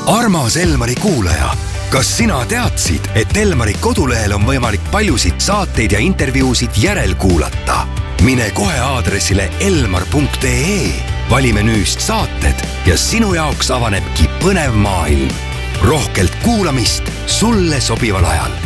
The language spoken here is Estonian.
armas Elmari kuulaja, kas sina teadsid, et Elmari kodulehel on võimalik paljusid saateid ja intervjuusid järelkuulata? Mine kohe aadressile elmar.ee, vali menüüst saated ja sinu jaoks avanebki põnev maailm. Rohkelt kuulamist sulle sobival ajal.